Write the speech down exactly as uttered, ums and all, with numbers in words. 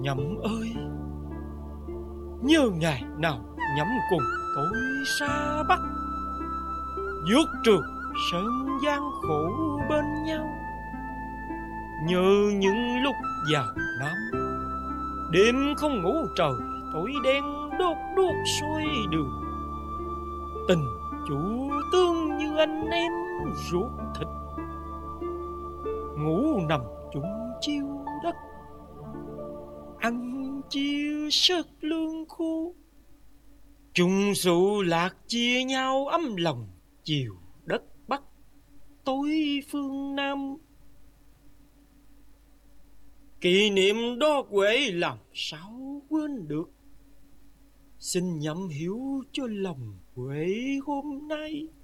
Nhậm ơi, nhớ ngày nào Nhậm cùng tôi xa Bắc, vượt trường sơn gian khổ bên nhau. Nhớ những lúc vào Nam, đêm không ngủ trời tối đen đốt đuốc soi đường. Tình chủ tương như anh em ruột thịt, ngủ nằm chung chiêu đất, ăn chia sức lương khô. Chung sự lạc chia nhau ấm lòng, chiều đất Bắc tối phương Nam. Kỷ niệm đó Huệ làm sao quên được. Xin Nhậm hiểu cho lòng Huệ hôm nay.